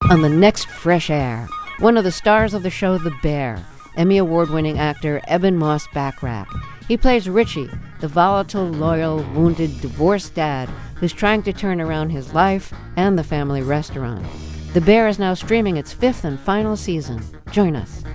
On the next Fresh Air, one of the stars of the show The Bear, Emmy Award-winning actor Eben Moss Backrack. He plays Richie, the volatile, loyal, wounded, divorced dad who's trying to turn around his life and the family restaurant. The Bear is now streaming its 5th and final season. Join us.